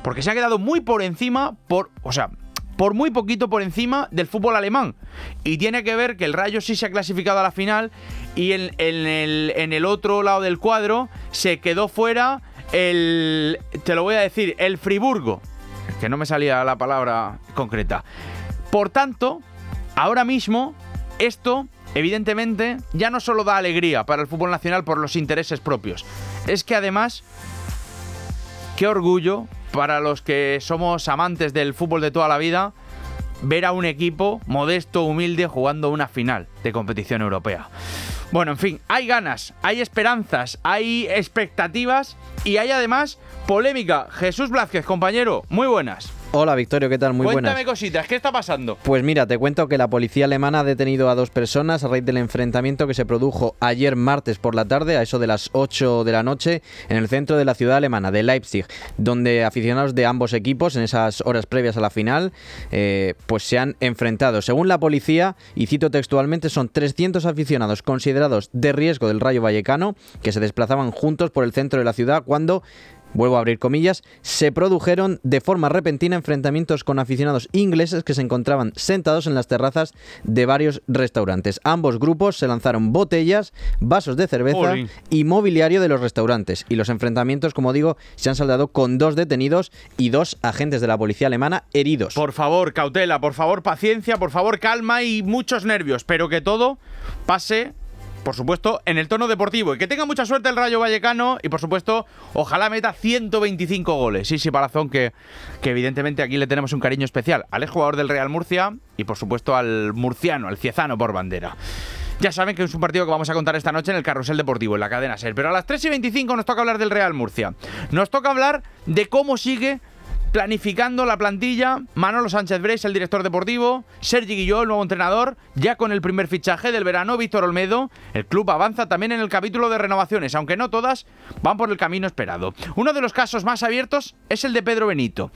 porque se ha quedado muy por encima, por muy poquito por encima del fútbol alemán. Y tiene que ver que el Rayo sí se ha clasificado a la final y en el otro lado del cuadro se quedó fuera el Friburgo, que no me salía la palabra concreta. Por tanto, ahora mismo esto evidentemente ya no solo da alegría para el fútbol nacional por los intereses propios, es que además, qué orgullo para los que somos amantes del fútbol de toda la vida, ver a un equipo modesto, humilde, jugando una final de competición europea. Bueno, en fin, hay ganas, hay esperanzas, hay expectativas y hay además polémica. Jesús Blázquez, compañero, muy buenas. Hola Victorio, ¿qué tal? Muy buenas. Cuéntame cositas, ¿qué está pasando? Pues mira, te cuento que la policía alemana ha detenido a 2 personas a raíz del enfrentamiento que se produjo ayer martes por la tarde, a eso de las 8 de la noche, en el centro de la ciudad alemana, de Leipzig, donde aficionados de ambos equipos, en esas horas previas a la final, pues se han enfrentado. Según la policía, y cito textualmente, son 300 aficionados considerados de riesgo del Rayo Vallecano, que se desplazaban juntos por el centro de la ciudad cuando, vuelvo a abrir comillas, se produjeron de forma repentina enfrentamientos con aficionados ingleses que se encontraban sentados en las terrazas de varios restaurantes. Ambos grupos se lanzaron botellas, vasos de cerveza y mobiliario de los restaurantes. Y los enfrentamientos, como digo, se han saldado con 2 detenidos y 2 agentes de la policía alemana heridos. Por favor, cautela, por favor, paciencia, por favor, calma y muchos nervios, pero que todo pase, por supuesto, en el tono deportivo. Y que tenga mucha suerte el Rayo Vallecano y, por supuesto, ojalá meta 125 goles. Sí, Palazón, que evidentemente aquí le tenemos un cariño especial al exjugador del Real Murcia y, por supuesto, al murciano, al ciezano por bandera. Ya saben que es un partido que vamos a contar esta noche en el Carrusel Deportivo, en la cadena SER. Pero a las 3:25 nos toca hablar del Real Murcia. Nos toca hablar de cómo sigue planificando la plantilla Manolo Sánchez Breis, el director deportivo, Sergi Guilló, el nuevo entrenador, ya con el primer fichaje del verano, Víctor Olmedo. El club avanza también en el capítulo de renovaciones, aunque no todas van por el camino esperado. Uno de los casos más abiertos es el de Pedro Benito.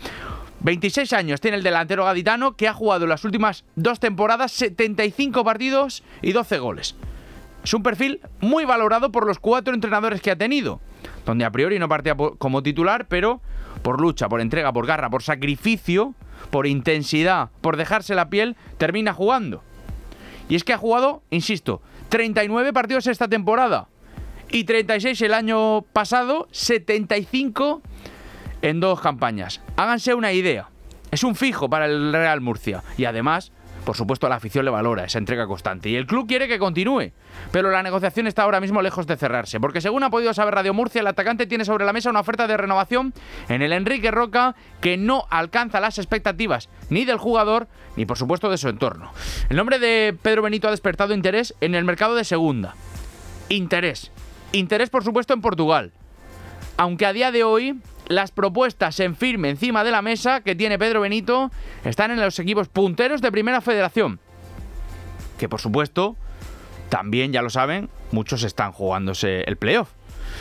26 años tiene el delantero gaditano, que ha jugado en las últimas 2 temporadas 75 partidos y 12 goles. Es un perfil muy valorado por los 4 entrenadores que ha tenido, donde a priori no partía como titular, pero por lucha, por entrega, por garra, por sacrificio, por intensidad, por dejarse la piel, termina jugando. Y es que ha jugado, insisto, 39 partidos esta temporada y 36 el año pasado, 75 en 2 campañas. Háganse una idea. Es un fijo para el Real Murcia y además, por supuesto, la afición le valora esa entrega constante y el club quiere que continúe, pero la negociación está ahora mismo lejos de cerrarse, porque según ha podido saber Radio Murcia, el atacante tiene sobre la mesa una oferta de renovación en el Enrique Roca que no alcanza las expectativas ni del jugador ni, por supuesto, de su entorno. El nombre de Pedro Benito ha despertado interés en el mercado de segunda. Interés, por supuesto, en Portugal, aunque a día de hoy las propuestas en firme encima de la mesa que tiene Pedro Benito están en los equipos punteros de Primera Federación, que por supuesto también, ya lo saben, muchos están jugándose el playoff.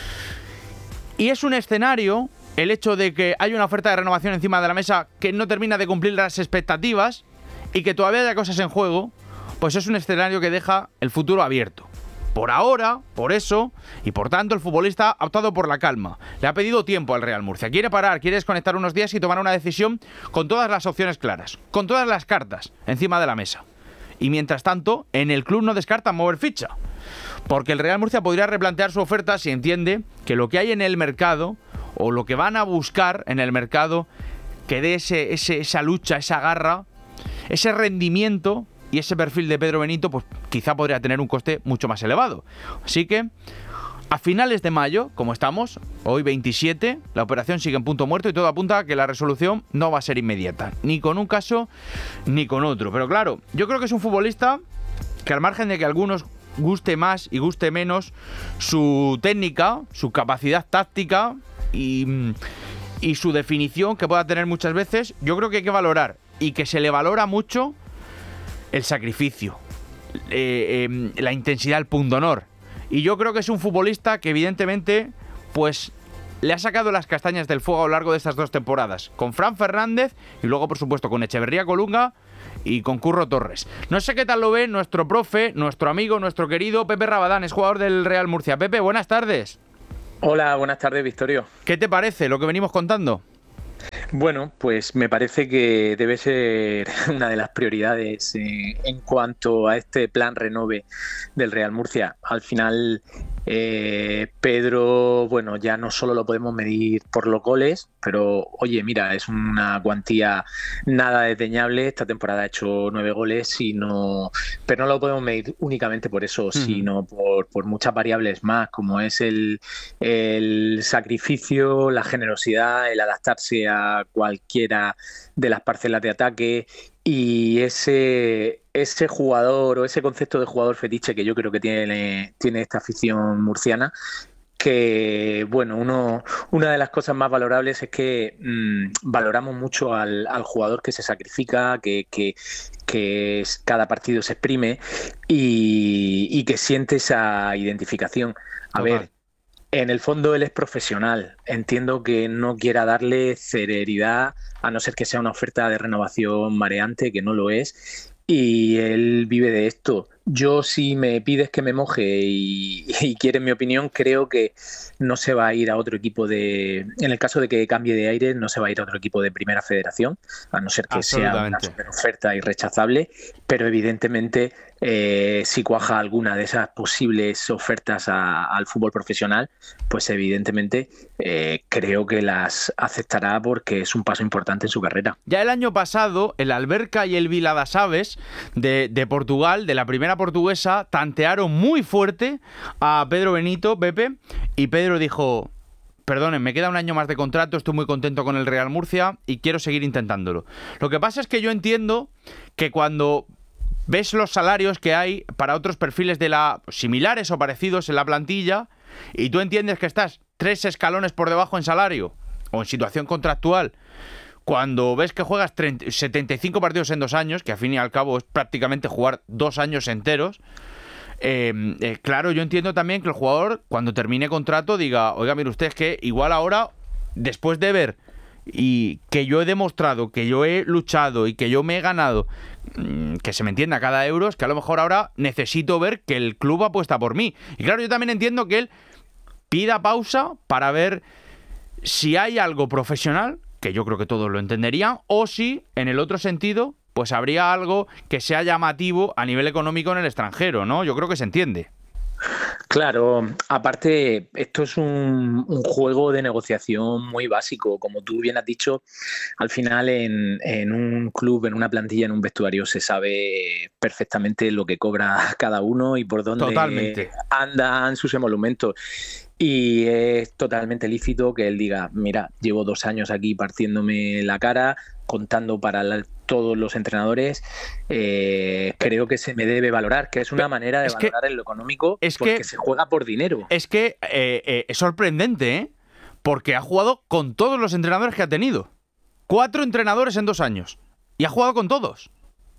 Y es un escenario, el hecho de que hay una oferta de renovación encima de la mesa que no termina de cumplir las expectativas y que todavía haya cosas en juego, pues es un escenario que deja el futuro abierto. Por ahora, por eso, y por tanto el futbolista ha optado por la calma. Le ha pedido tiempo al Real Murcia. Quiere parar, quiere desconectar unos días y tomar una decisión con todas las opciones claras, con todas las cartas encima de la mesa. Y mientras tanto, en el club no descartan mover ficha, porque el Real Murcia podría replantear su oferta si entiende que lo que hay en el mercado, o lo que van a buscar en el mercado, que dé esa lucha, esa garra, ese rendimiento y ese perfil de Pedro Benito, pues quizá podría tener un coste mucho más elevado. Así que a finales de mayo, como estamos, hoy 27, la operación sigue en punto muerto y todo apunta a que la resolución no va a ser inmediata, ni con un caso ni con otro. Pero claro, yo creo que es un futbolista que, al margen de que a algunos guste más y guste menos su técnica, su capacidad táctica y su definición que pueda tener muchas veces, yo creo que hay que valorar, y que se le valora mucho, el sacrificio, la intensidad, el pundonor. Y yo creo que es un futbolista que evidentemente pues le ha sacado las castañas del fuego a lo largo de estas 2 temporadas, con Fran Fernández y luego, por supuesto, con Echeverría Colunga y con Curro Torres. No sé qué tal lo ve nuestro profe, nuestro amigo, nuestro querido Pepe Rabadán, es jugador del Real Murcia. Pepe, buenas tardes. Hola, buenas tardes, Victorio. ¿Qué te parece lo que venimos contando? Bueno, pues me parece que debe ser una de las prioridades en cuanto a este plan renove del Real Murcia. Al final, Pedro, bueno, ya no solo lo podemos medir por los goles, pero oye, mira, es una cuantía nada desdeñable. Esta temporada ha hecho 9 goles, pero no lo podemos medir únicamente por eso, sino por muchas variables más, como es el sacrificio, la generosidad, el adaptarse a cualquiera de las parcelas de ataque y ese jugador o ese concepto de jugador fetiche que yo creo que tiene esta afición murciana, que bueno, una de las cosas más valorables es que valoramos mucho al jugador que se sacrifica, que cada partido se exprime y que siente esa identificación. A Total. ver, en el fondo él es profesional. Entiendo que no quiera darle celeridad, a no ser que sea una oferta de renovación mareante, que no lo es, y él vive de esto. Yo, si me pides que me moje y quieres mi opinión, creo que no se va a ir a otro equipo en el caso de que cambie de aire, no se va a ir a otro equipo de Primera Federación, a no ser que sea una Absolutamente. super oferta irrechazable, pero evidentemente si cuaja alguna de esas posibles ofertas al fútbol profesional, pues evidentemente creo que las aceptará porque es un paso importante en su carrera. Ya el año pasado, el Alberca y el Vila das Aves de Portugal, de la primera portuguesa, tantearon muy fuerte a Pedro Benito, Pepe, y Pedro dijo: perdonen, me queda un año más de contrato, estoy muy contento con el Real Murcia y quiero seguir intentándolo. Lo que pasa es que yo entiendo que cuando ves los salarios que hay para otros perfiles similares o parecidos en la plantilla, y tú entiendes que estás 3 escalones por debajo en salario o en situación contractual, cuando ves que juegas 75 partidos en 2 años, que al fin y al cabo es prácticamente jugar 2 años enteros, claro, yo entiendo también que el jugador, cuando termine contrato, diga: oiga, mire usted, es que igual ahora, después de ver y que yo he demostrado, que yo he luchado y que yo me he ganado, que se me entienda, cada euro, es que a lo mejor ahora necesito ver que el club apuesta por mí. Y claro, yo también entiendo que él pida pausa para ver si hay algo profesional, que yo creo que todos lo entenderían, o si, en el otro sentido, pues habría algo que sea llamativo a nivel económico en el extranjero, ¿no? Yo creo que se entiende. Claro, aparte, esto es un juego de negociación muy básico. Como tú bien has dicho, al final en un club, en una plantilla, en un vestuario, se sabe perfectamente lo que cobra cada uno y por dónde Totalmente. andan sus emolumentos. Y es totalmente lícito que él diga: mira, llevo 2 años aquí partiéndome la cara, contando para todos los entrenadores, creo que se me debe valorar, que es una manera de Es que, valorar en lo económico, es porque que, se juega por dinero. es que es sorprendente, ¿eh? Porque ha jugado con todos los entrenadores que ha tenido. 4 entrenadores en 2 años. Y ha jugado con todos.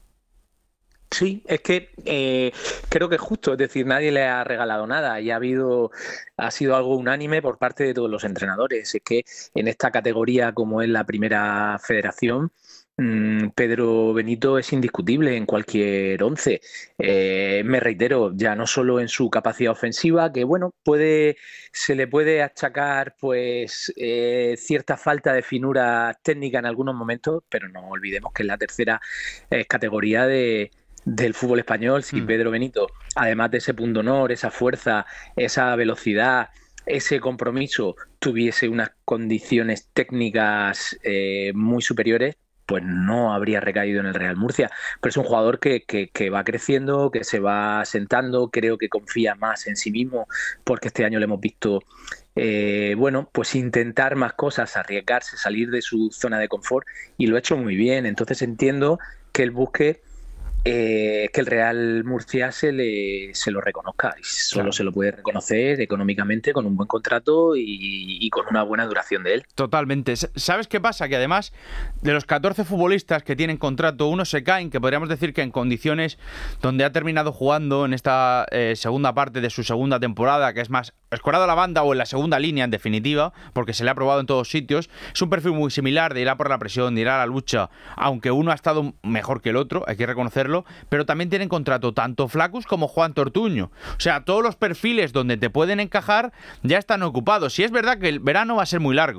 Sí, es que creo que es justo, es decir, nadie le ha regalado nada y ha sido algo unánime por parte de todos los entrenadores. Es que en esta categoría, como es la Primera Federación, Pedro Benito es indiscutible en cualquier once. Me reitero, ya no solo en su capacidad ofensiva, que bueno, se le puede achacar pues cierta falta de finura técnica en algunos momentos, pero no olvidemos que es la tercera categoría del fútbol español. Si Pedro Benito, además de ese punto honor, esa fuerza, esa velocidad, ese compromiso, tuviese unas condiciones técnicas muy superiores, pues no habría recaído en el Real Murcia. Pero es un jugador que va creciendo, que se va sentando, creo que confía más en sí mismo, porque este año le hemos visto bueno, pues intentar más cosas, arriesgarse, salir de su zona de confort, y lo ha hecho muy bien. Entonces entiendo que él busque que el Real Murcia se lo reconozca, y solo Claro. se lo puede reconocer económicamente con un buen contrato y con una buena duración de él. Totalmente. ¿Sabes qué pasa? Que además de los 14 futbolistas que tienen contrato, unos se caen, que podríamos decir que en condiciones donde ha terminado jugando en esta segunda parte de su segunda temporada, que es más escorado a la banda o en la segunda línea, en definitiva, porque se le ha probado en todos sitios. Es un perfil muy similar de ir a por la presión, de ir a la lucha, aunque uno ha estado mejor que el otro, hay que reconocerlo, pero también tienen contrato tanto Flaccus como Juan Tortuño. O sea, todos los perfiles donde te pueden encajar ya están ocupados. Y es verdad que el verano va a ser muy largo,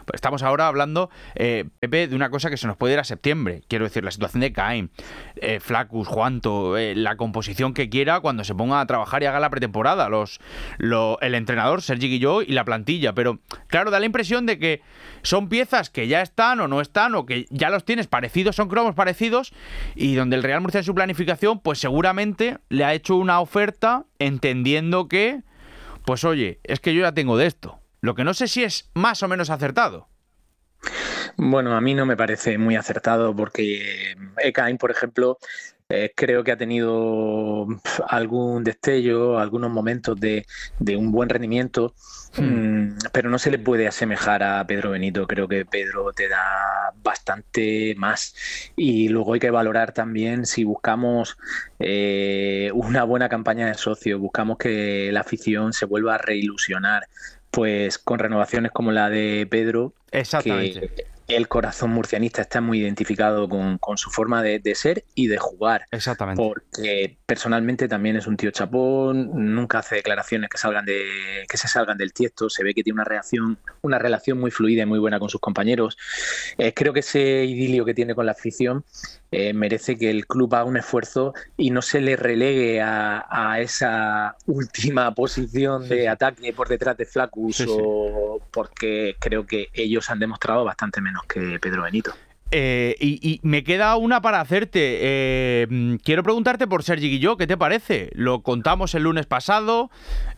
estamos ahora hablando, Pepe, de una cosa que se nos puede ir a septiembre. Quiero decir, la situación de Caen, Flaccus, Juanto, la composición que quiera cuando se ponga a trabajar y haga la pretemporada, el entrenador, Sergi Guilló, y la plantilla. Pero, claro, da la impresión de que son piezas que ya están o no están, o que ya los tienes parecidos, son cromos parecidos, y donde el Real Murcia en su planificación, pues seguramente le ha hecho una oferta entendiendo que, pues oye, es que yo ya tengo de esto. Lo que no sé si es más o menos acertado. Bueno, a mí no me parece muy acertado porque Ekain, por ejemplo, creo que ha tenido algún destello, algunos momentos de un buen rendimiento, pero no se le puede asemejar a Pedro Benito. Creo que Pedro te da bastante más. Y luego hay que valorar también si buscamos una buena campaña de socios, buscamos que la afición se vuelva a reilusionar, pues con renovaciones como la de Pedro. Exactamente. Que el corazón murcianista está muy identificado con su forma de ser y de jugar. Exactamente. Porque personalmente también es un tío chapón, nunca hace declaraciones que se salgan del tiesto, se ve que tiene una relación muy fluida y muy buena con sus compañeros. Creo que ese idilio que tiene con la afición merece que el club haga un esfuerzo y no se le relegue a esa última posición de ataque por detrás de Flaccus, porque creo que ellos han demostrado bastante menos que Pedro Benito. Y me queda una para hacerte. Quiero preguntarte por Sergi Guilló, ¿qué te parece? Lo contamos el lunes pasado,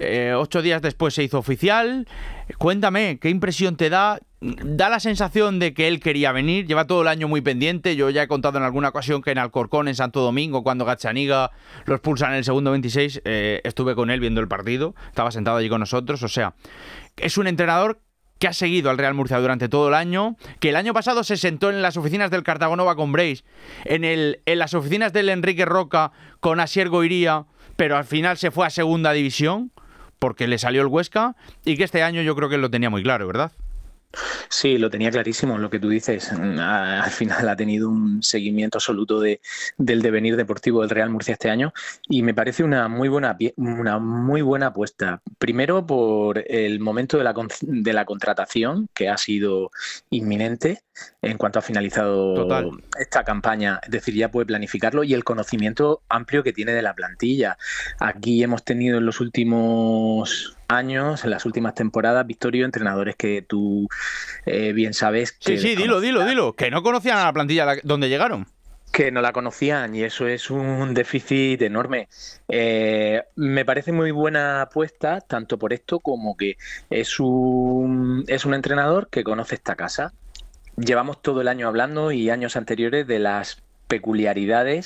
8 días después se hizo oficial. Cuéntame, ¿qué impresión te da? Da la sensación de que él quería venir, lleva todo el año muy pendiente. Yo ya he contado en alguna ocasión que en Alcorcón, en Santo Domingo, cuando Gazzaniga los pulsan en el segundo 26, estuve con él viendo el partido, estaba sentado allí con nosotros. O sea, es un entrenador que ha seguido al Real Murcia durante todo el año, que el año pasado se sentó en las oficinas del Cartagonova con Breis, en las oficinas del Enrique Roca con Asier Goiría, pero al final se fue a segunda división porque le salió el Huesca, y que este año yo creo que él lo tenía muy claro, ¿verdad? Sí, lo tenía clarísimo, lo que tú dices. Al final ha tenido un seguimiento absoluto del devenir deportivo del Real Murcia este año, y me parece una muy buena apuesta. Primero por el momento de la contratación, que ha sido inminente en cuanto ha finalizado esta campaña. Es decir, ya puede planificarlo, y el conocimiento amplio que tiene de la plantilla. Aquí hemos tenido en los últimos años, en las últimas temporadas, Victorio, entrenadores que tú bien sabes que... Sí, dilo, que no conocían a la plantilla donde llegaron. Que no la conocían, y eso es un déficit enorme. Me parece muy buena apuesta, tanto por esto como que es un entrenador que conoce esta casa. Llevamos todo el año hablando, y años anteriores, de las peculiaridades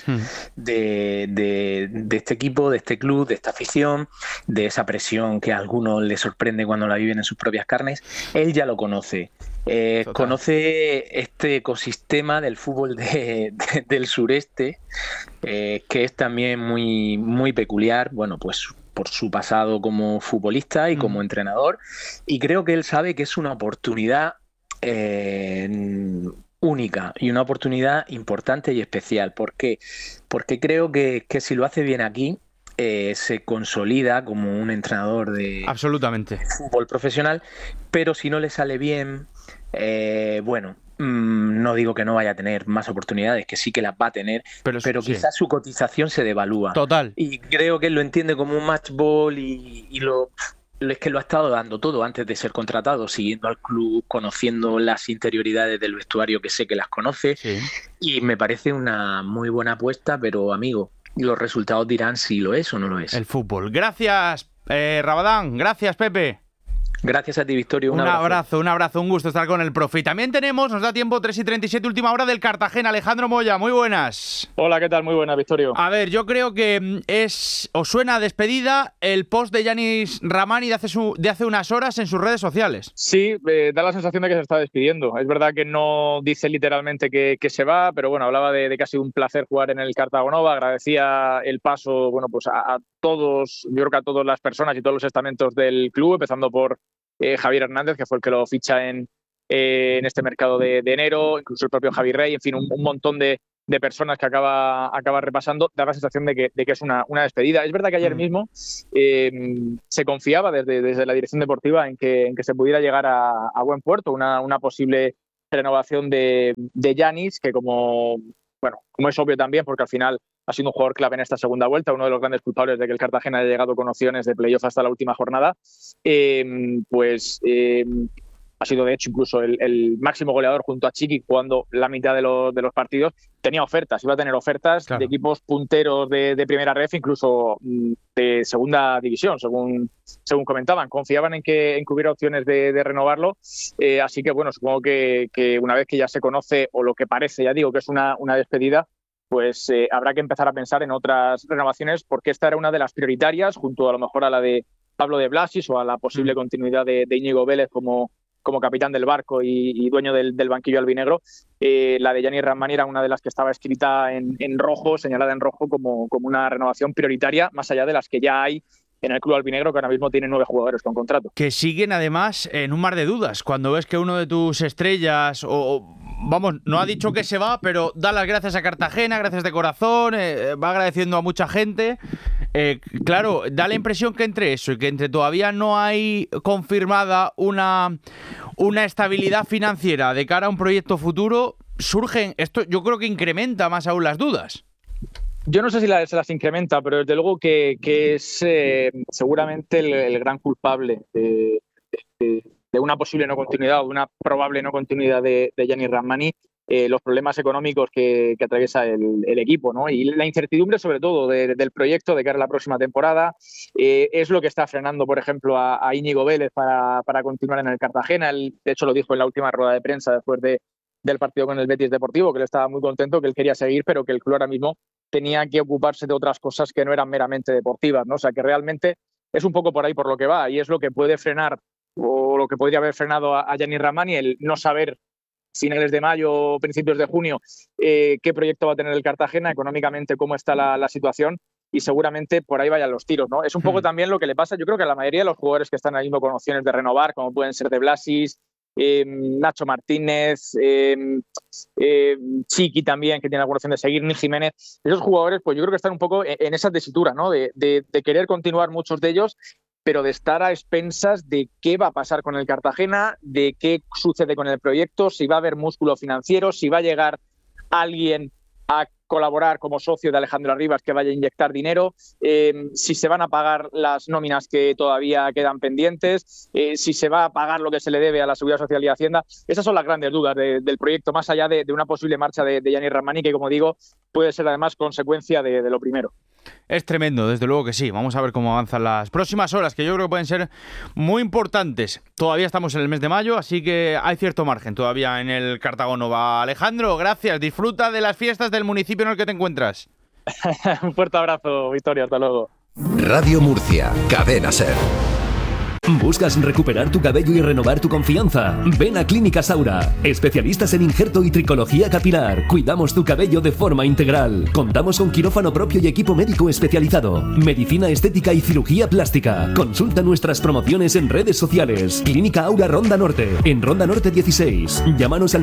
de este equipo, de este club, de esta afición, de esa presión que a algunos les sorprende cuando la viven en sus propias carnes. Él ya lo conoce. Conoce este ecosistema del fútbol del sureste, que es también muy, muy peculiar, bueno, pues por su pasado como futbolista y como entrenador, y creo que él sabe que es una oportunidad única y una oportunidad importante y especial. ¿Por qué? Porque creo que si lo hace bien aquí, se consolida como un entrenador de fútbol profesional, pero si no le sale bien, no digo que no vaya a tener más oportunidades, que sí que las va a tener, pero quizás su cotización se devalúa. Total. Y creo que él lo entiende como un match ball, y es que lo ha estado dando todo antes de ser contratado, siguiendo al club, conociendo las interioridades del vestuario, que sé que las conoce, y me parece una muy buena apuesta, pero amigo, los resultados dirán si lo es o no lo es. El fútbol. Gracias, Rabadán. Gracias, Pepe. Gracias a ti, Victorio. Un abrazo, un gusto estar con el profe. Y también tenemos, nos da tiempo, 3:37, última hora del Cartagena. Alejandro Moya, muy buenas. Hola, ¿qué tal? Muy buenas, Victorio. A ver, yo creo que os suena a despedida el post de Yanis Ramani de hace unas horas en sus redes sociales. Sí, da la sensación de que se está despidiendo. Es verdad que no dice literalmente que se va, pero bueno, hablaba de que ha sido un placer jugar en el Cartagonova. Agradecía el paso, bueno, pues a todos, yo creo que a todas las personas y todos los estamentos del club, empezando por Javier Hernández, que fue el que lo ficha en este mercado de enero, incluso el propio Javi Rey, en fin, un montón de personas que acaba repasando, da la sensación de que es una despedida. Es verdad que ayer mismo se confiaba desde la dirección deportiva en que se pudiera llegar a buen puerto, una posible renovación de Yanis, que como es obvio también, porque al final ha sido un jugador clave en esta segunda vuelta, uno de los grandes culpables de que el Cartagena haya llegado con opciones de playoff hasta la última jornada, ha sido de hecho incluso el máximo goleador junto a Chiqui jugando la mitad de los partidos. Tenía ofertas, iba a tener ofertas, claro, de equipos punteros de primera ref, incluso de segunda división, según comentaban. Confiaban en que hubiera opciones de renovarlo, así que bueno, supongo que una vez que ya se conoce, o lo que parece, ya digo, que es una despedida, pues habrá que empezar a pensar en otras renovaciones, porque esta era una de las prioritarias, junto a lo mejor a la de Pablo de Blasis o a la posible continuidad de Íñigo Vélez como capitán del barco y dueño del banquillo albinegro. La de Yanis Rahmani era una de las que estaba escrita en rojo, señalada en rojo como una renovación prioritaria, más allá de las que ya hay en el club albinegro, que ahora mismo tiene 9 jugadores con contrato. Que siguen además en un mar de dudas. Cuando ves que uno de tus estrellas, no ha dicho que se va, pero da las gracias a Cartagena, gracias de corazón, va agradeciendo a mucha gente. Claro, da la impresión que entre eso y que entre todavía no hay confirmada una estabilidad financiera de cara a un proyecto futuro, surgen, esto yo creo que incrementa más aún las dudas. Yo no sé si se las incrementa, pero desde luego que es seguramente el gran culpable de una posible no continuidad o de una probable no continuidad de Yanis Rahmani, los problemas económicos que atraviesa el equipo, ¿no? Y la incertidumbre sobre todo del proyecto de cara a la próxima temporada es lo que está frenando, por ejemplo, a Íñigo Vélez para continuar en el Cartagena. Él, de hecho, lo dijo en la última rueda de prensa después del partido con el Betis Deportivo, que él estaba muy contento, que él quería seguir, pero que el club ahora mismo tenía que ocuparse de otras cosas que no eran meramente deportivas, ¿no? O sea, que realmente es un poco por ahí por lo que va, y es lo que puede frenar, o lo que podría haber frenado a Yanis Rahmani, el no saber finales de mayo o principios de junio qué proyecto va a tener el Cartagena, económicamente cómo está la situación, y seguramente por ahí vayan los tiros, ¿no? Es un poco también lo que le pasa, yo creo que a la mayoría de los jugadores que están ahí mismo con opciones de renovar, como pueden ser de Blasis, Nacho Martínez, Chiqui también, que tiene la opción de seguir, Ni Jiménez. Esos jugadores, pues yo creo que están un poco en esa tesitura, ¿no? De querer continuar muchos de ellos, pero de estar a expensas de qué va a pasar con el Cartagena, de qué sucede con el proyecto, si va a haber músculo financiero, si va a llegar alguien a colaborar como socio de Alejandro Arribas que vaya a inyectar dinero, si se van a pagar las nóminas que todavía quedan pendientes, si se va a pagar lo que se le debe a la Seguridad Social y Hacienda. Esas son las grandes dudas del proyecto, más allá de una posible marcha de Yanis Rahmani, que, como digo, puede ser además consecuencia de lo primero. Es tremendo, desde luego que sí. Vamos a ver cómo avanzan las próximas horas, que yo creo que pueden ser muy importantes. Todavía estamos en el mes de mayo, así que hay cierto margen todavía en el Cartagonova. Alejandro, gracias. Disfruta de las fiestas del municipio en el que te encuentras. Un fuerte abrazo, Victoria. Hasta luego. Radio Murcia, Cadena SER. ¿Buscas recuperar tu cabello y renovar tu confianza? Ven a Clínica Saura, especialistas en injerto y tricología capilar. Cuidamos tu cabello de forma integral. Contamos con quirófano propio y equipo médico especializado, medicina estética y cirugía plástica. Consulta nuestras promociones en redes sociales. Clínica Aura Ronda Norte, en Ronda Norte 16. Llámanos al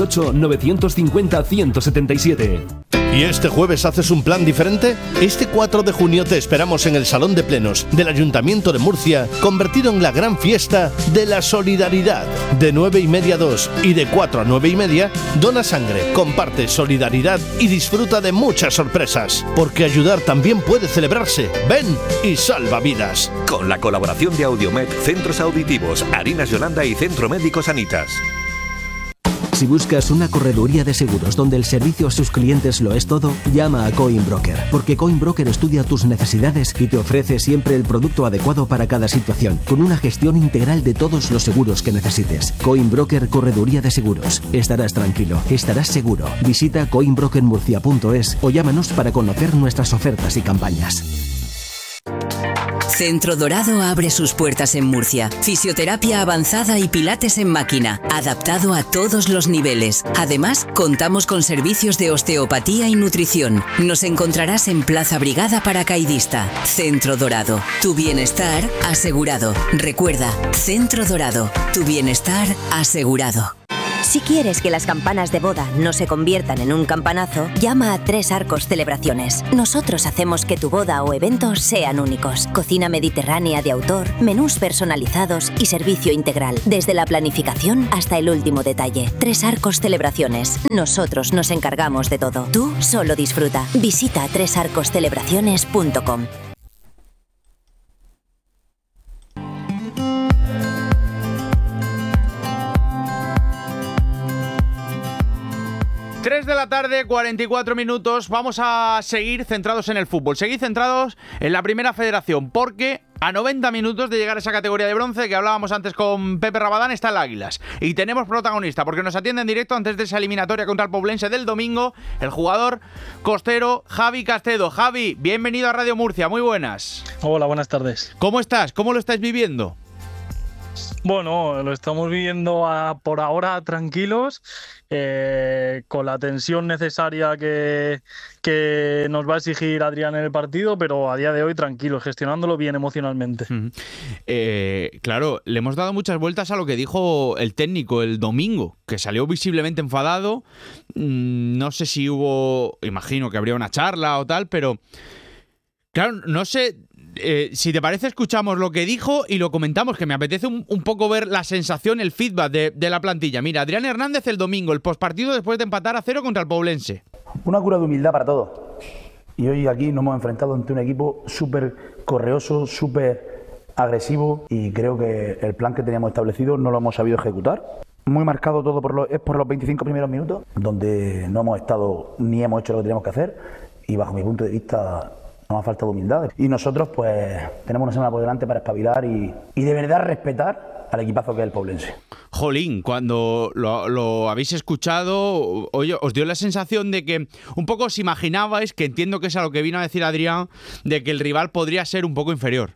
968-950-177. ¿Y este jueves haces un plan diferente? Este 4 de junio te esperamos en el Salón de Plenos del Ayuntamiento de Murcia, convertido en la gran fiesta de la solidaridad. De 9:30 a 2 y de 4 a 9:30, dona sangre, comparte solidaridad y disfruta de muchas sorpresas. Porque ayudar también puede celebrarse. Ven y salva vidas. Con la colaboración de Audiomed, Centros Auditivos, Harinas Yolanda y Centro Médico Sanitas. Si buscas una correduría de seguros donde el servicio a sus clientes lo es todo, llama a Coinbroker, porque Coinbroker estudia tus necesidades y te ofrece siempre el producto adecuado para cada situación, con una gestión integral de todos los seguros que necesites. Coinbroker Correduría de Seguros. Estarás tranquilo, estarás seguro. Visita coinbrokermurcia.es o llámanos para conocer nuestras ofertas y campañas. Centro Dorado abre sus puertas en Murcia. Fisioterapia avanzada y pilates en máquina, adaptado a todos los niveles. Además, contamos con servicios de osteopatía y nutrición. Nos encontrarás en Plaza Brigada Paracaidista. Centro Dorado. Tu bienestar asegurado. Recuerda, Centro Dorado. Tu bienestar asegurado. Si quieres que las campanas de boda no se conviertan en un campanazo, llama a Tres Arcos Celebraciones. Nosotros hacemos que tu boda o evento sean únicos. Cocina mediterránea de autor, menús personalizados y servicio integral, desde la planificación hasta el último detalle. Tres Arcos Celebraciones. Nosotros nos encargamos de todo. Tú solo disfruta. Visita tresarcoscelebraciones.com. De la tarde, 44 minutos. Vamos a seguir centrados en el fútbol. Seguir centrados en la Primera Federación, porque a 90 minutos de llegar a esa categoría de bronce que hablábamos antes con Pepe Rabadán está el Águilas. Y tenemos protagonista, porque nos atiende en directo antes de esa eliminatoria contra el Poblense del domingo, el jugador costero Javi Castedo. Javi, bienvenido a Radio Murcia, muy buenas. Hola, buenas tardes. ¿Cómo estás? ¿Cómo lo estáis viviendo? Bueno, lo estamos viviendo por ahora tranquilos, con la tensión necesaria que nos va a exigir Adrián en el partido, pero a día de hoy tranquilos, gestionándolo bien emocionalmente. Claro, le hemos dado muchas vueltas a lo que dijo el técnico el domingo, que salió visiblemente enfadado. No sé si imagino que habría una charla o tal, pero claro, no sé. Si te parece, escuchamos lo que dijo y lo comentamos, que me apetece un poco ver la sensación, el feedback de la plantilla. Mira, Adrián Hernández el domingo, el postpartido después de empatar a 0 contra el Poblense. Una cura de humildad para todos. Y hoy aquí nos hemos enfrentado ante un equipo súper correoso, súper agresivo, y creo que el plan que teníamos establecido no lo hemos sabido ejecutar. Muy marcado todo por los 25 primeros minutos, donde no hemos estado ni hemos hecho lo que teníamos que hacer, y bajo mi punto de vista nos ha faltado humildad. Y nosotros pues tenemos una semana por delante para espabilar y de verdad respetar al equipazo que es el Poblense. Jolín, cuando lo habéis escuchado, oye, os dio la sensación de que un poco os imaginabais, que entiendo que es a lo que vino a decir Adrián, de que el rival podría ser un poco inferior.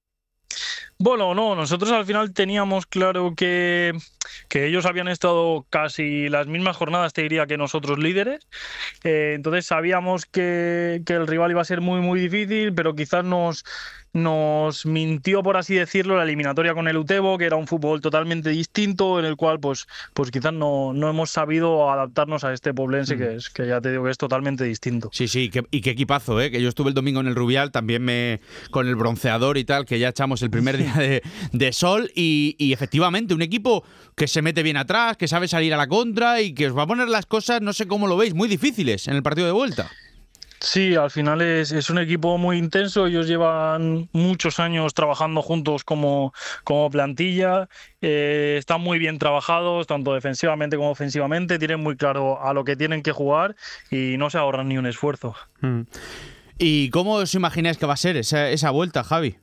Bueno, no, nosotros al final teníamos claro que ellos habían estado casi las mismas jornadas, te diría, que nosotros líderes. Entonces sabíamos que el rival iba a ser muy, muy difícil, pero quizás nos mintió, por así decirlo, la eliminatoria con el Utebo, que era un fútbol totalmente distinto, en el cual pues quizás no hemos sabido adaptarnos a este Poblense, que ya te digo que es totalmente distinto. Sí, y qué equipazo, que yo estuve el domingo en el Rubial, también con el bronceador y tal, que ya echamos el primer día de sol, y efectivamente un equipo que se mete bien atrás, que sabe salir a la contra y que os va a poner las cosas, no sé cómo lo veis, muy difíciles en el partido de vuelta. Sí, al final es un equipo muy intenso. Ellos llevan muchos años trabajando juntos como plantilla. Están muy bien trabajados, tanto defensivamente como ofensivamente. Tienen muy claro a lo que tienen que jugar y no se ahorran ni un esfuerzo. ¿Y cómo os imagináis que va a ser esa vuelta, Javi?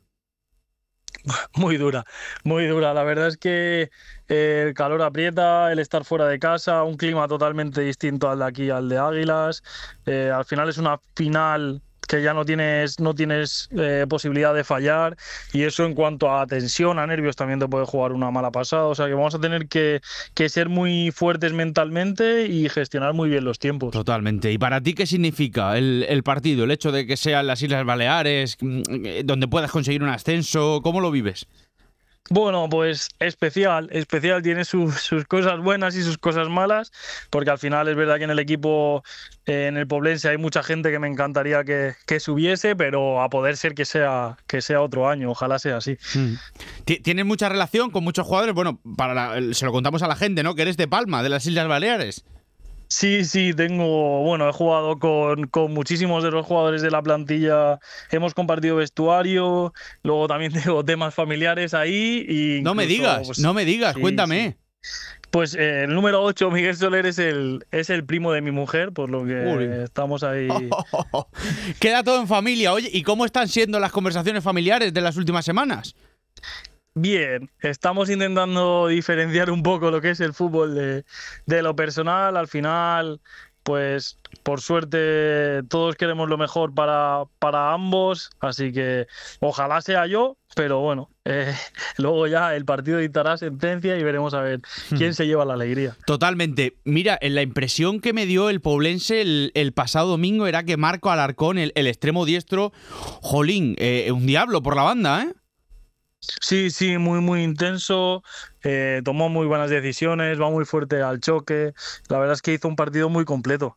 Muy dura, muy dura. La verdad es que el calor aprieta, el estar fuera de casa, un clima totalmente distinto al de aquí, al de Águilas. Al final es una final que ya no tienes posibilidad de fallar, y eso en cuanto a tensión, a nervios, también te puede jugar una mala pasada. O sea que vamos a tener que ser muy fuertes mentalmente y gestionar muy bien los tiempos. Totalmente. ¿Y para ti qué significa el partido? El hecho de que sean las Islas Baleares, donde puedas conseguir un ascenso, ¿cómo lo vives? Bueno, pues especial, tiene sus cosas buenas y sus cosas malas, porque al final es verdad que en el equipo, en el Poblense, hay mucha gente que me encantaría que subiese, pero a poder ser que sea otro año, ojalá sea así. ¿Tienes mucha relación con muchos jugadores? Bueno, se lo contamos a la gente, ¿no? Que eres de Palma, de las Islas Baleares. Sí, he jugado con muchísimos de los jugadores de la plantilla, hemos compartido vestuario, luego también tengo temas familiares ahí. Y no me digas, sí, cuéntame. Sí. Pues el número 8, Miguel Soler, es el primo de mi mujer, por lo que estamos ahí. Queda todo en familia. Oye, ¿y cómo están siendo las conversaciones familiares de las últimas semanas? Bien, estamos intentando diferenciar un poco lo que es el fútbol de lo personal. Al final, pues por suerte todos queremos lo mejor para ambos, así que ojalá sea yo, pero bueno, luego ya el partido dictará sentencia y veremos a ver quién se lleva la alegría. Totalmente. Mira, la impresión que me dio el Poblense el pasado domingo era que Marco Alarcón, el extremo diestro, jolín, un diablo por la banda, ¿eh? Sí, muy, muy intenso, tomó muy buenas decisiones, va muy fuerte al choque. La verdad es que hizo un partido muy completo.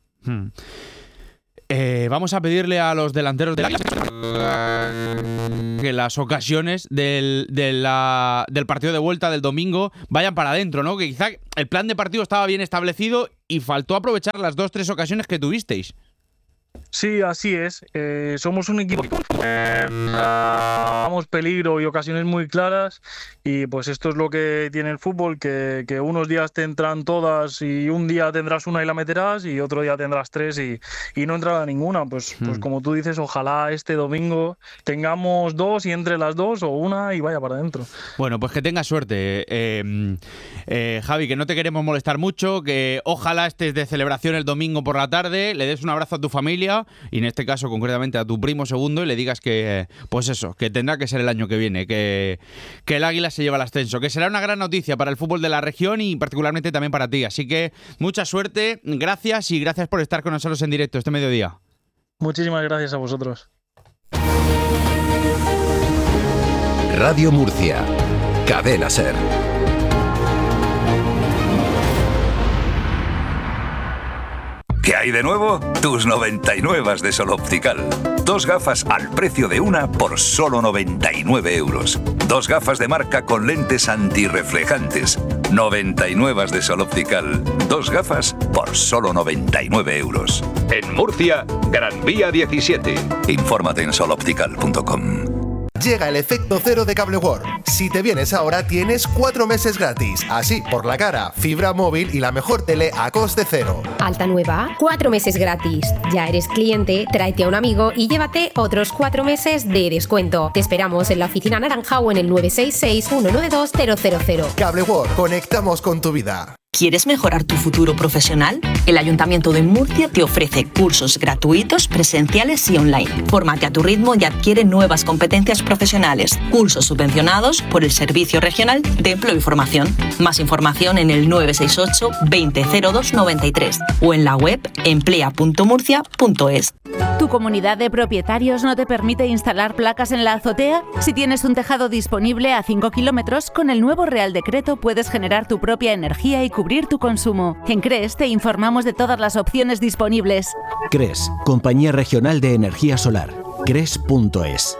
Vamos a pedirle a los delanteros del que las ocasiones del partido de vuelta del domingo vayan para adentro, ¿no? Que quizá el plan de partido estaba bien establecido y faltó aprovechar las 2-3 ocasiones que tuvisteis. Sí, así es. Somos un equipo que damos peligro y ocasiones muy claras, y pues esto es lo que tiene el fútbol, que unos días te entran todas y un día tendrás una y la meterás y otro día tendrás 3 y no entrará ninguna. Pues como tú dices, ojalá este domingo tengamos 2 y entre las 2 o una y vaya para adentro. Bueno, pues que tengas suerte. Javi, que no te queremos molestar mucho, que ojalá estés de celebración el domingo por la tarde, le des un abrazo a tu familia y en este caso concretamente a tu primo segundo y le digas que, pues eso, que tendrá que ser el año que viene, que el Águila se lleva el ascenso, que será una gran noticia para el fútbol de la región y particularmente también para ti. Así que mucha suerte, gracias y gracias por estar con nosotros en directo este mediodía. Muchísimas gracias a vosotros. Radio Murcia, Cadena SER. ¿Qué hay de nuevo? Tus 99 de Sol Optical. 2 gafas al precio de una por solo 99 euros. 2 gafas de marca con lentes antirreflejantes. 99 de Sol Optical. 2 gafas por solo 99 euros. En Murcia, Gran Vía 17. Infórmate en soloptical.com. Llega el efecto cero de Cable World. Si te vienes ahora tienes 4 meses gratis. Así, por la cara, fibra móvil y la mejor tele a coste cero. Alta nueva, 4 meses gratis. Ya eres cliente, tráete a un amigo y llévate otros 4 meses de descuento. Te esperamos en la oficina naranja o en el 966-192-000. Cable World, conectamos con tu vida. ¿Quieres mejorar tu futuro profesional? El Ayuntamiento de Murcia te ofrece cursos gratuitos, presenciales y online. Fórmate a tu ritmo y adquiere nuevas competencias profesionales. Cursos subvencionados por el Servicio Regional de Empleo y Formación. Más información en el 968 2002 93 o en la web emplea.murcia.es. ¿Tu comunidad de propietarios no te permite instalar placas en la azotea? Si tienes un tejado disponible a 5 kilómetros, con el nuevo Real Decreto puedes generar tu propia energía y cubrir tu consumo. En CRES te informamos de todas las opciones disponibles. CRES, Compañía Regional de Energía Solar. CRES.es.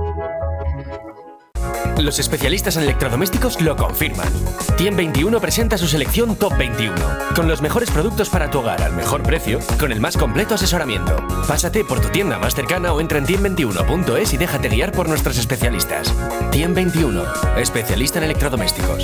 Los especialistas en electrodomésticos lo confirman. TIEM21 presenta su selección Top 21, con los mejores productos para tu hogar al mejor precio, con el más completo asesoramiento. Pásate por tu tienda más cercana o entra en TIEM21.es y déjate guiar por nuestros especialistas. TIEM21, especialista en electrodomésticos.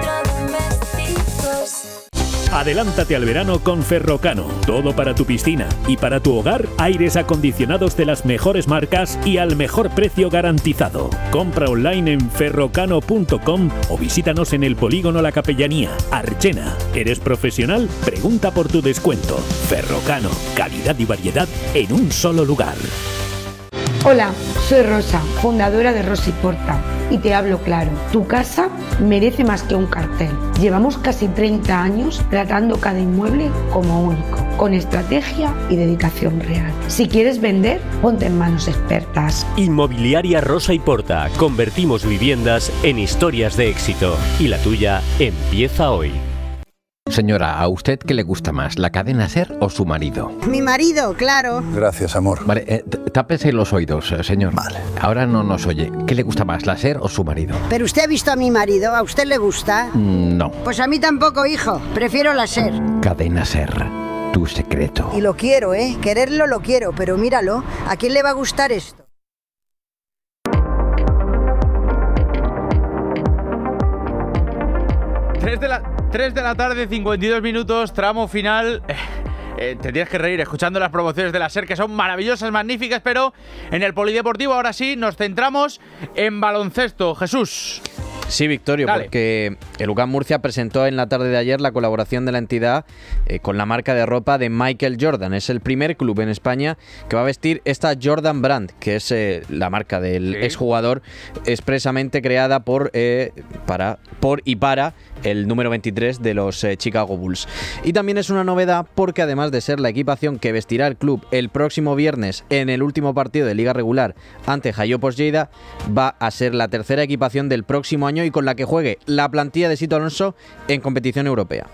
Adelántate al verano con Ferrocano. Todo para tu piscina y para tu hogar, aires acondicionados de las mejores marcas y al mejor precio garantizado. Compra online en ferrocano.com o visítanos en el Polígono La Capellanía, Archena. ¿Eres profesional? Pregunta por tu descuento. Ferrocano, calidad y variedad en un solo lugar. Hola, soy Rosa, fundadora de Rosa y Porta, y te hablo claro. Tu casa merece más que un cartel. Llevamos casi 30 años tratando cada inmueble como único, con estrategia y dedicación real. Si quieres vender, ponte en manos expertas. Inmobiliaria Rosa y Porta. Convertimos viviendas en historias de éxito. Y la tuya empieza hoy. Señora, ¿a usted qué le gusta más, la cadena SER o su marido? Mi marido, claro. Gracias, amor. Vale, tápese los oídos, señor. Vale. Ahora no nos oye. ¿Qué le gusta más, la SER o su marido? ¿Pero usted ha visto a mi marido? ¿A usted le gusta? No. Pues a mí tampoco, hijo. Prefiero la SER. Cadena SER, tu secreto. Y lo quiero, ¿eh? Quererlo lo quiero, pero míralo. ¿A quién le va a gustar esto? Tres de la tarde, 52 minutos, tramo final. Te tienes que reír escuchando las promociones de la SER, que son maravillosas, magníficas, pero en el polideportivo ahora sí nos centramos en baloncesto. Jesús. Sí, Victorio, Dale. porque el UCAM Murcia presentó en la tarde de ayer la colaboración de la entidad con la marca de ropa de Michael Jordan. Es el primer club en España que va a vestir esta Jordan Brand, que es la marca del exjugador expresamente creada por y para el número 23 de los Chicago Bulls. Y también es una novedad porque además de ser la equipación que vestirá el club el próximo viernes en el último partido de Liga Regular ante Jayopos Lleida, va a ser la tercera equipación del próximo año y con la que juegue la plantilla de Sito Alonso en competición europea.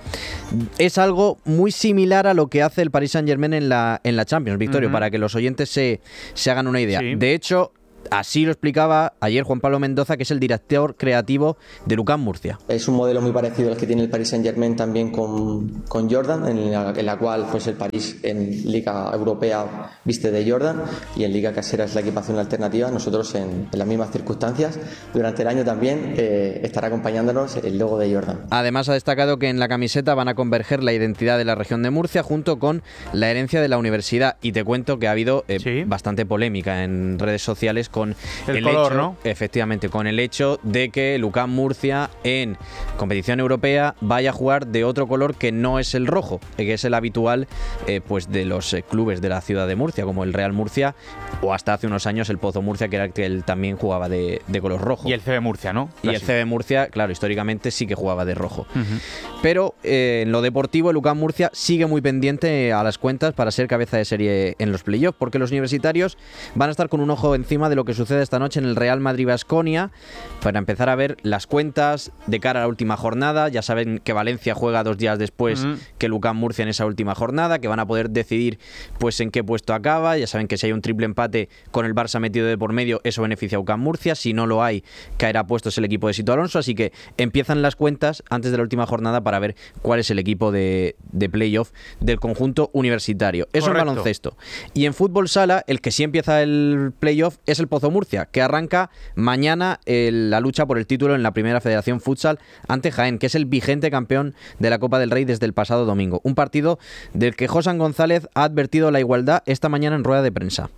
Es algo muy similar a lo que hace el Paris Saint-Germain en la Champions, Victorio, para que los oyentes se hagan una idea. Sí. De hecho, así lo explicaba ayer Juan Pablo Mendoza, que es el director creativo del UCAM Murcia. Es un modelo muy parecido al que tiene el Paris Saint-Germain también con Jordan, en la cual pues el París en Liga Europea viste de Jordan y en Liga Casera es la equipación alternativa. Nosotros en las mismas circunstancias durante el año también estará acompañándonos el logo de Jordan. Además ha destacado que en la camiseta van a converger la identidad de la región de Murcia junto con la herencia de la universidad, y te cuento que ha habido bastante polémica en redes sociales con el color, hecho, ¿no? Efectivamente, con el hecho de que el UCAM Murcia en competición europea vaya a jugar de otro color que no es el rojo, que es el habitual pues de los clubes de la ciudad de Murcia, como el Real Murcia o hasta hace unos años el Pozo Murcia, que era el que él también jugaba de color rojo. Y el CB Murcia, ¿no? Y el CB Murcia, claro, históricamente sí que jugaba de rojo. Pero en lo deportivo el UCAM Murcia sigue muy pendiente a las cuentas para ser cabeza de serie en los playoffs, porque los universitarios van a estar con un ojo encima de lo que sucede esta noche en el Real Madrid-Baskonia para empezar a ver las cuentas de cara a la última jornada. Ya saben que Valencia juega 2 días después que el UCAM Murcia en esa última jornada, que van a poder decidir pues en qué puesto acaba. Ya saben que si hay un triple empate con el Barça metido de por medio, eso beneficia a UCAM Murcia. Si no lo hay, caerá puestos el equipo de Sito Alonso. Así que empiezan las cuentas antes de la última jornada para ver cuál es el equipo de playoff del conjunto universitario. Eso en baloncesto. Y en fútbol sala, el que sí empieza el playoff es el Pozo Murcia, que arranca mañana la lucha por el título en la Primera Federación Futsal ante Jaén, que es el vigente campeón de la Copa del Rey desde el pasado domingo. Un partido del que Josan González ha advertido la igualdad esta mañana en rueda de prensa.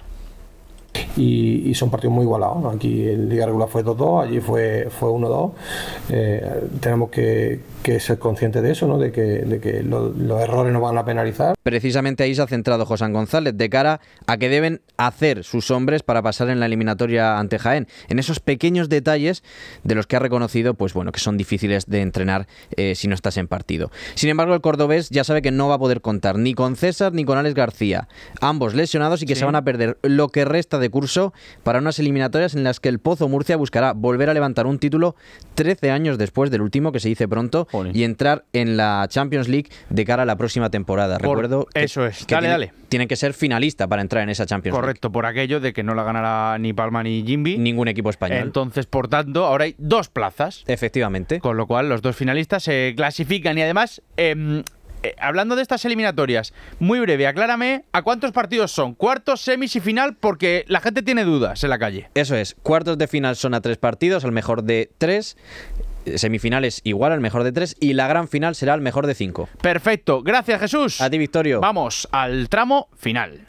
Y son partidos muy igualados, ¿no? Aquí en Liga Regular fue 2-2, allí fue 1-2. Tenemos que ser conscientes de eso, ¿no? De que los errores nos van a penalizar. Precisamente ahí se ha centrado Josan González, de cara a que deben hacer sus hombres para pasar en la eliminatoria ante Jaén, en esos pequeños detalles de los que ha reconocido pues bueno, que son difíciles de entrenar si no estás en partido. Sin embargo, el cordobés ya sabe que no va a poder contar ni con César ni con Alex García, ambos lesionados, y que se van a perder lo que resta de curso para unas eliminatorias en las que el Pozo Murcia buscará volver a levantar un título 13 años después del último, que se dice pronto, y entrar en la Champions League de cara a la próxima temporada. Recuerdo que, eso es, que dale. Tienen que ser finalista para entrar en esa Champions League. Correcto, por aquello de que no la ganará ni Palma ni Jimby. Ningún equipo español. Entonces, por tanto, ahora hay 2 plazas. Efectivamente. Con lo cual, los 2 finalistas se clasifican. Y además, hablando de estas eliminatorias, muy breve, aclárame a cuántos partidos son, cuartos, semis y final, porque la gente tiene dudas en la calle. Eso es, cuartos de final son a 3 partidos, al mejor de 3, semifinales igual al mejor de 3 y la gran final será al mejor de 5. Perfecto, gracias Jesús. A ti, Victorio. Vamos al tramo final.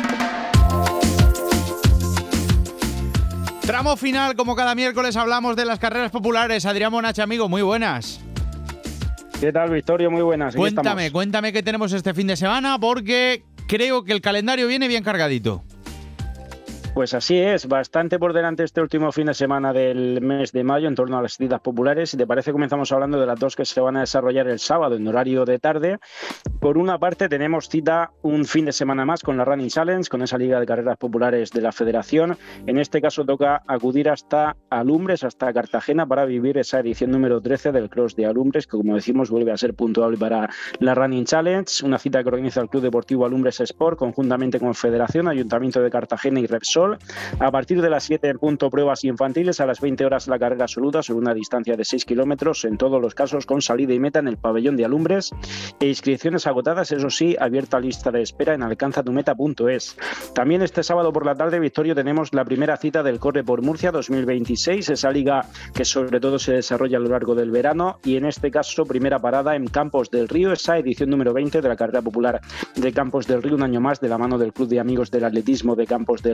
Tramo final, como cada miércoles hablamos de las carreras populares. Adrián Monache, amigo, muy buenas. ¿Qué tal, Victorio? Muy buenas. Cuéntame qué tenemos este fin de semana, porque creo que el calendario viene bien cargadito. Pues así es, bastante por delante este último fin de semana del mes de mayo en torno a las citas populares. Si te parece, comenzamos hablando de las 2 que se van a desarrollar el sábado en horario de tarde. Por una parte, tenemos cita un fin de semana más con la Running Challenge, con esa liga de carreras populares de la Federación. En este caso toca acudir hasta Alumbres, hasta Cartagena, para vivir esa edición número 13 del Cross de Alumbres, que como decimos vuelve a ser puntuable para la Running Challenge. Una cita que organiza el Club Deportivo Alumbres Sport conjuntamente con Federación, Ayuntamiento de Cartagena y Repsol. A partir de las 7 en punto pruebas infantiles, a las 20 horas la carrera absoluta sobre una distancia de 6 kilómetros, en todos los casos con salida y meta en el pabellón de Alumbres, e inscripciones agotadas, eso sí, abierta lista de espera en alcanzatumeta.es. También este sábado por la tarde, Victorio, tenemos la primera cita del Corre por Murcia 2026, esa liga que sobre todo se desarrolla a lo largo del verano, y en este caso primera parada en Campos del Río, esa edición número 20 de la carrera popular de Campos del Río, un año más de la mano del Club de Amigos del Atletismo de Campos del Río. También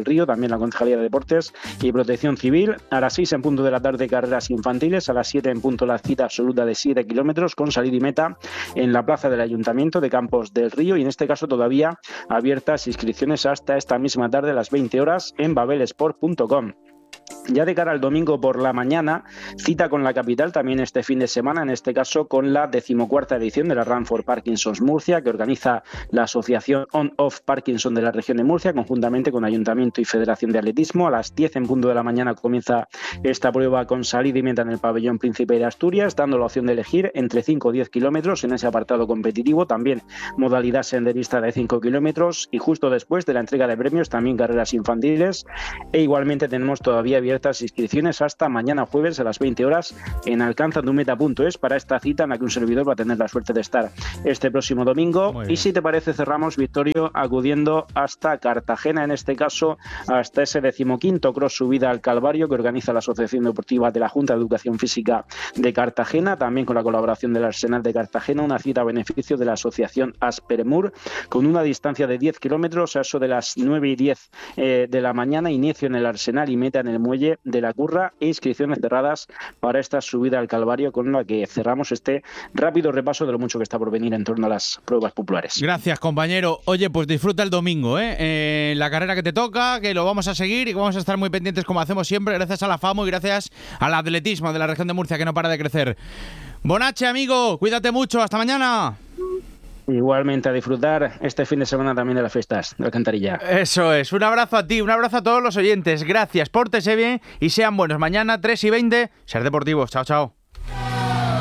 también la Concejalía de Deportes y Protección Civil. A las 6 en punto de la tarde, carreras infantiles. A las 7 en punto, la cita absoluta de 7 kilómetros con salida y meta en la plaza del Ayuntamiento de Campos del Río, y en este caso todavía abiertas inscripciones hasta esta misma tarde a las 20 horas en babelesport.com. Ya de cara al domingo por la mañana, cita con la capital también este fin de semana, en este caso con la 14ª edición de la Run for Parkinson's Murcia, que organiza la Asociación On-Off Parkinson de la región de Murcia, conjuntamente con Ayuntamiento y Federación de Atletismo. A las 10 en punto de la mañana comienza esta prueba con salida y meta en el pabellón Príncipe de Asturias, dando la opción de elegir entre 5 o 10 kilómetros en ese apartado competitivo, también modalidad senderista de 5 kilómetros, y justo después de la entrega de premios también carreras infantiles, e igualmente tenemos todavía abiertas inscripciones hasta mañana jueves a las 20 horas en alcanzandumeta.es para esta cita en la que un servidor va a tener la suerte de estar este próximo domingo. Y si te parece, cerramos, Victorio, acudiendo hasta Cartagena, en este caso hasta ese 15º cross subida al Calvario que organiza la Asociación Deportiva de la Junta de Educación Física de Cartagena, también con la colaboración del Arsenal de Cartagena, una cita a beneficio de la Asociación Aspermur, con una distancia de 10 kilómetros a eso de las 9 y 10 de la mañana, inicio en el Arsenal y meta en el muelle de la Curra, e inscripciones cerradas para esta subida al Calvario, con la que cerramos este rápido repaso de lo mucho que está por venir en torno a las pruebas populares. Gracias, compañero. Oye, pues disfruta el domingo, la carrera que te toca, que lo vamos a seguir y que vamos a estar muy pendientes como hacemos siempre, gracias a la FAMU y gracias al atletismo de la región de Murcia, que no para de crecer. Bonache, amigo, cuídate mucho, hasta mañana. Igualmente, a disfrutar este fin de semana también de las fiestas de Alcantarilla. Eso es, un abrazo a ti, un abrazo a todos los oyentes. Gracias, pórtese bien y sean buenos. Mañana 3:20, Ser Deportivos. Chao, chao.